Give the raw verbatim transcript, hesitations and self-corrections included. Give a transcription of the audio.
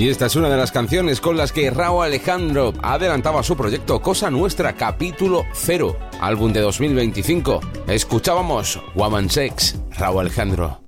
Y esta es una de las canciones con las que Rauw Alejandro adelantaba su proyecto Cosa Nuestra Capítulo Cero, álbum de dos mil veinticinco. Escuchábamos Woman Sex, Rauw Alejandro.